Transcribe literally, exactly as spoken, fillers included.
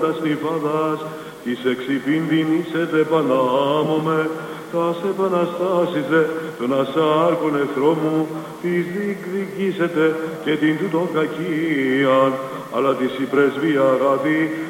όντα νυφάδας, της εξυπινδυνήσετε πανάμωμε, τας επαναστάσεις δε των ασάρκων εχθρό μου, της διεκδικήσετε και την τούτον κακίαν, αλλά της η πρεσβεία αγαθή,